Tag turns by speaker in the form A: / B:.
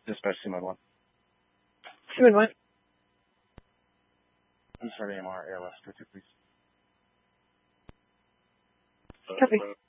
A: Dispatch C-Mode 1.
B: C-Mode 1.
A: I'm sorry, AMR, ALS, go to please.
B: Copy.